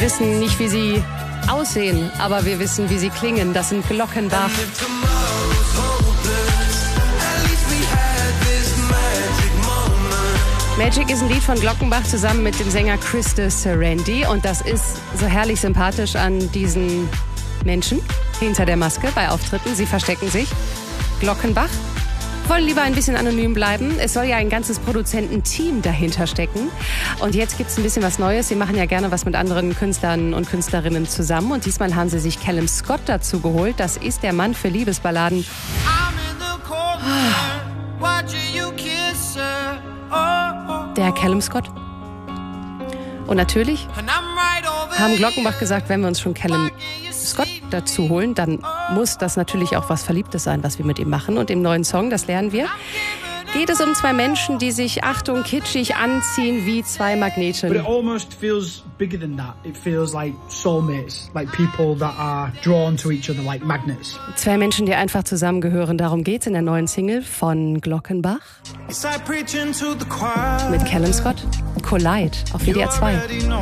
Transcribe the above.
wissen nicht, wie sie aussehen, aber wir wissen, wie sie klingen. Das sind Glockenbach. Magic ist ein Lied von Glockenbach zusammen mit dem Sänger Christus Serendi. Und das ist so herrlich sympathisch an diesen Menschen hinter der Maske bei Auftritten. Sie verstecken sich. Glockenbach wollen lieber ein bisschen anonym bleiben. Es soll ja ein ganzes Produzententeam dahinter stecken. Und jetzt gibt es ein bisschen was Neues. Sie machen ja gerne was mit anderen Künstlern und Künstlerinnen zusammen. Und diesmal haben sie sich Callum Scott dazu geholt. Das ist der Mann für Liebesballaden. Der Callum Scott. Und natürlich haben Glockenbach gesagt, wenn wir uns schon Callum Scott dazu holen, dann muss das natürlich auch was Verliebtes sein, was wir mit ihm machen. Und im neuen Song, das lernen wir, geht es um zwei Menschen, die sich, Achtung, kitschig anziehen wie zwei Magnete. But it almost feels bigger than that. It feels like soulmates, like people that are drawn to each other like magnets. Zwei Menschen, die einfach zusammengehören. Darum geht's in der neuen Single von Glockenbach mit Callum Scott. Collide auf WDR 2.